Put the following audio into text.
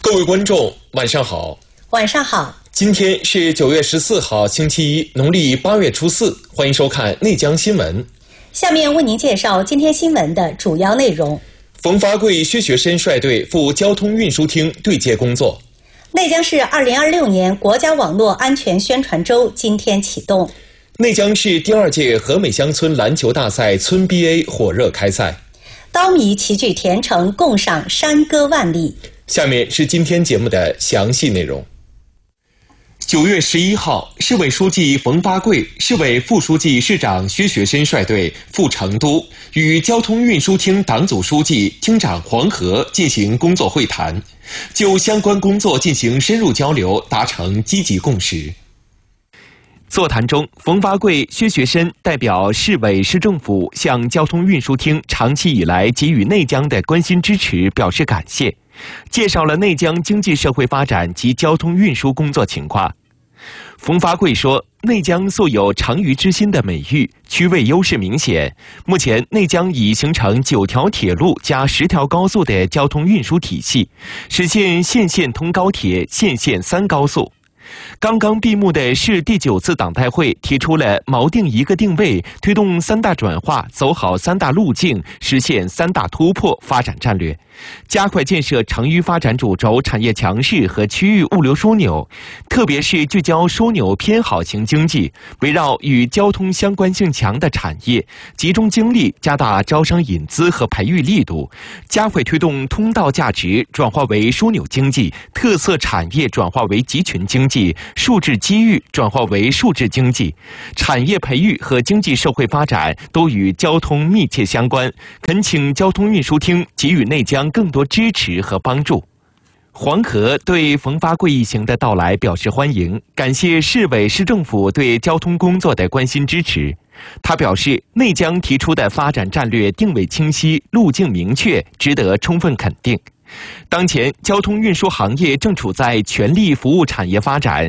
各位观众，晚上好。 晚上好。 今天是9月14号，星期一，农历8月初4。欢迎收看内江新闻。 下面为您介绍今天新闻的主要内容。 冯发贵、薛学深率队赴交通运输厅对接工作。 内江市2026年国家网络安全宣传周今天启动。 内江市第2届和美乡村篮球大赛村 BA 火热开赛。 刀迷齐聚田城，共赏山歌万里。 下面是今天节目的详细内容。9月11号，市委书记冯发贵、市委副书记、市长薛学深率队赴成都，与交通运输厅党组书记、厅长黄河进行工作会谈，就相关工作进行深入交流，达成积极共识。座谈中，冯发贵、薛学深代表市委市政府向交通运输厅长期以来给予内江的关心支持表示感谢，介绍了内江经济社会发展及交通运输工作情况。冯发贵说，内江素有长渝之心的美誉，区位优势明显。目前内江已形成9条铁路加10条高速的交通运输体系，实现县县通高铁、县县3高速。刚刚闭幕的市第9次党代会提出了锚定一个定位，推动3大转化，走好3大路径，实现3大突破发展战略，加快建设长渝发展主轴产业强势和区域物流枢纽，特别是聚焦枢纽偏好型经济，围绕与交通相关性强的产业，集中精力加大招商引资和培育力度，加快推动通道价值转化为枢纽经济，特色产业转化为集群经济，数字机遇转化为数字经济，产业培育和经济社会发展都与交通密切相关，恳请交通运输厅给予内江更多支持和帮助。黄河对冯发贵一行的到来表示欢迎，感谢市委市政府对交通工作的关心支持。他表示，内江提出的发展战略定位清晰，路径明确，值得充分肯定。当前，交通运输行业正处在全力服务产业发展、